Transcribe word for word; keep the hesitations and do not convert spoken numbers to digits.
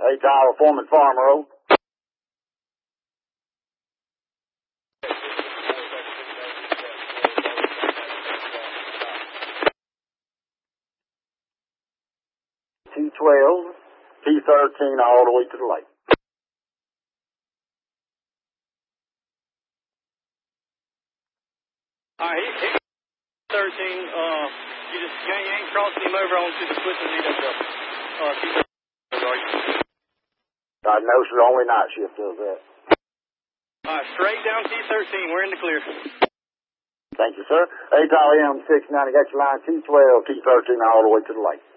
A Tower, Foreman Farm Road. two twelve, T thirteen all the way to the lake. All right, he, he thirteen, uh, you just, you ain't, you ain't crossing him over onto the foot of the uh, T thirteen. I know, sir, only night shift does that. All right, straight down T thirteen, we're in the clear. Thank you, sir. A Tower M six ninety, got your line two twelve, T thirteen all the way to the lake.